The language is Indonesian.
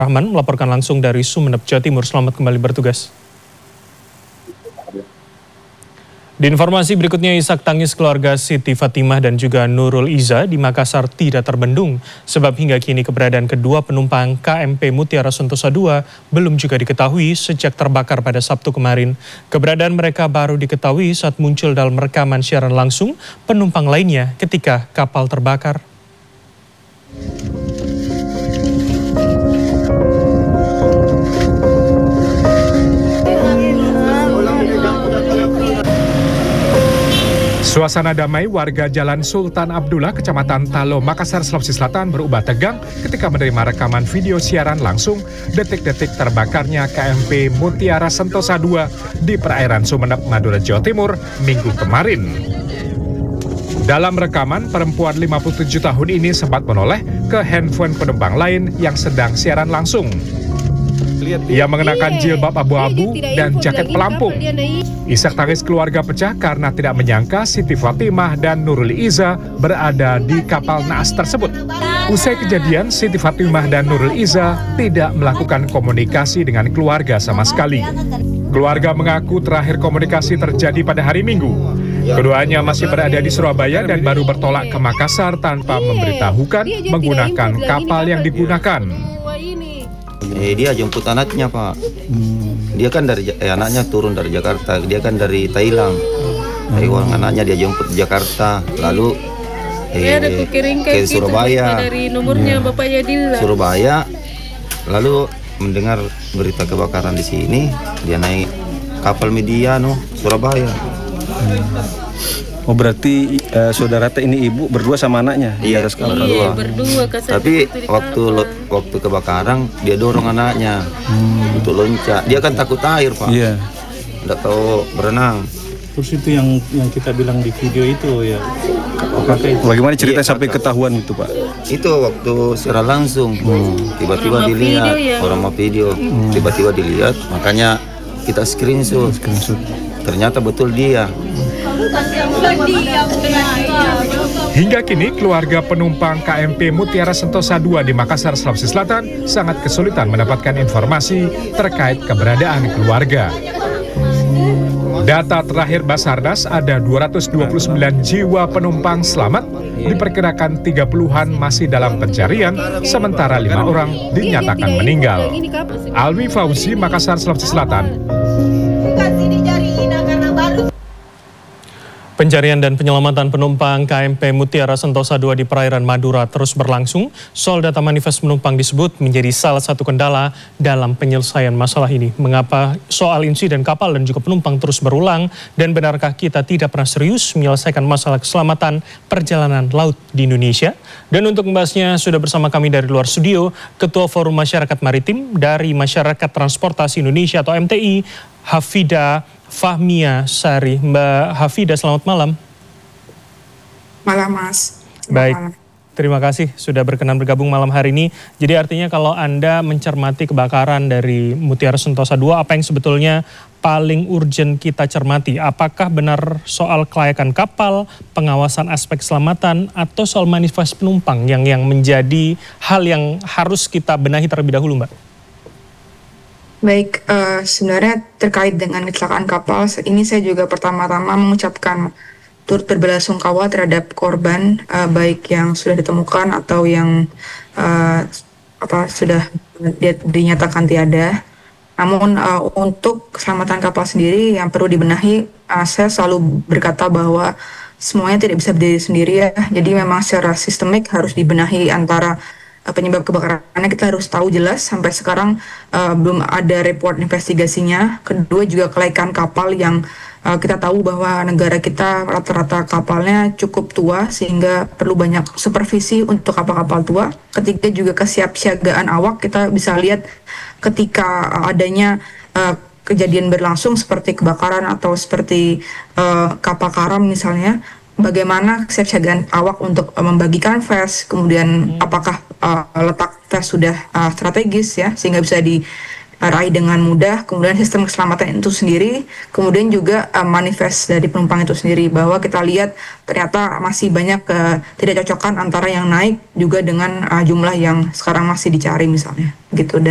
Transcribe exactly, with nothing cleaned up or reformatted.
Rahman melaporkan langsung dari Sumeneb, Jawa Timur. Selamat kembali bertugas. Di informasi berikutnya, isak tangis keluarga Siti Fatimah dan juga Nurul Iza di Makassar tidak terbendung, sebab hingga kini keberadaan kedua penumpang K M P Mutiara Sentosa dua belum juga diketahui sejak terbakar pada Sabtu kemarin. Keberadaan mereka baru diketahui saat muncul dalam rekaman siaran langsung penumpang lainnya ketika kapal terbakar. Suasana damai warga Jalan Sultan Abdullah, Kecamatan Talo, Makassar, Sulawesi Selatan berubah tegang ketika menerima rekaman video siaran langsung detik-detik terbakarnya K M P Mutiara Sentosa dua di perairan Sumeneb, Madura, Jawa Timur, Minggu kemarin. Dalam rekaman, perempuan lima puluh tujuh tahun ini sempat menoleh ke handphone penumpang lain yang sedang siaran langsung. Ia mengenakan jilbab abu-abu dan jaket pelampung. Isak tangis keluarga pecah karena tidak menyangka Siti Fatimah dan Nurul Iza berada di kapal naas tersebut. Usai kejadian, Siti Fatimah dan Nurul Iza tidak melakukan komunikasi dengan keluarga sama sekali. Keluarga mengaku terakhir komunikasi terjadi pada hari Minggu. Keduanya masih berada di Surabaya dan baru bertolak ke Makassar tanpa memberitahukan menggunakan kapal yang digunakan. Eh, dia jemput anaknya, Pak. Hmm. Dia kan dari eh, anaknya turun dari Jakarta. Dia kan dari Thailand. Hmm. Taiwan, anaknya dia jemput di Jakarta. Lalu eh, ke Surabaya. Dari nomornya hmm. Bapak Yadilla. Surabaya. Lalu mendengar berita kebakaran di sini, dia naik kapal Mediano Surabaya. Hmm. Oh, berarti uh, saudara teh ini ibu berdua sama anaknya di iya, atas kapal. Iya, berdua. Tapi waktu lo, waktu kebakaran dia dorong anaknya hmm. untuk loncat. Dia kan takut air, Pak. Iya. Nggak tahu berenang. Terus itu yang yang kita bilang di video itu ya. Itu? Bagaimana cerita iya, sampai kakak. ketahuan itu, Pak? Itu waktu secara langsung tiba-tiba hmm. dilihat ya? orang mau video, tiba-tiba hmm. dilihat, makanya kita screenshot. screenshot. Ternyata betul dia. Hingga kini keluarga penumpang K M P Mutiara Sentosa dua di Makassar, Sulawesi Selatan sangat kesulitan mendapatkan informasi terkait keberadaan keluarga. Data terakhir Basarnas ada dua ratus dua puluh sembilan jiwa penumpang selamat, diperkirakan tiga puluhan masih dalam pencarian, sementara lima orang dinyatakan meninggal. Alwi Fauzi, Makassar, Sulawesi Selatan. Pencarian dan penyelamatan penumpang K M P Mutiara Sentosa dua di perairan Madura terus berlangsung. Soal data manifest penumpang disebut menjadi salah satu kendala dalam penyelesaian masalah ini. Mengapa soal insiden kapal dan juga penumpang terus berulang, dan benarkah kita tidak pernah serius menyelesaikan masalah keselamatan perjalanan laut di Indonesia? Dan untuk membahasnya sudah bersama kami dari luar studio, Ketua Forum Masyarakat Maritim dari Masyarakat Transportasi Indonesia atau M T I, Hafida Fahmia Sari. Mbak Hafida, selamat malam. Malam, Mas. Selamat Baik, malam. Terima kasih sudah berkenan bergabung malam hari ini. Jadi artinya kalau Anda mencermati kebakaran dari Mutiara Sentosa dua, apa yang sebetulnya paling urgent kita cermati? Apakah benar soal kelayakan kapal, pengawasan aspek keselamatan, atau soal manifest penumpang yang yang menjadi hal yang harus kita benahi terlebih dahulu, Mbak? Baik, uh, sebenarnya terkait dengan kecelakaan kapal, ini saya juga pertama-tama mengucapkan turut berbelasungkawa terhadap korban, uh, baik yang sudah ditemukan atau yang uh, apa sudah dinyatakan tiada. Namun uh, untuk keselamatan kapal sendiri yang perlu dibenahi, uh, saya selalu berkata bahwa semuanya tidak bisa berdiri sendiri ya. Jadi memang secara sistemik harus dibenahi antara penyebab kebakarannya. Kita harus tahu jelas, sampai sekarang uh, belum ada report investigasinya. Kedua juga kelaikan kapal yang uh, kita tahu bahwa negara kita rata-rata kapalnya cukup tua sehingga perlu banyak supervisi untuk kapal-kapal tua. Ketiga juga kesiapsiagaan awak. Kita bisa lihat ketika adanya uh, kejadian berlangsung seperti kebakaran atau seperti uh, kapal karam misalnya, bagaimana kesiapsiagaan awak untuk uh, membagikan vest, kemudian hmm. apakah uh, letak vest sudah uh, strategis ya sehingga bisa diraih dengan mudah, kemudian sistem keselamatan itu sendiri, kemudian juga uh, manifest dari penumpang itu sendiri, bahwa kita lihat ternyata masih banyak uh, tidak cocokan antara yang naik juga dengan uh, jumlah yang sekarang masih dicari misalnya gitu.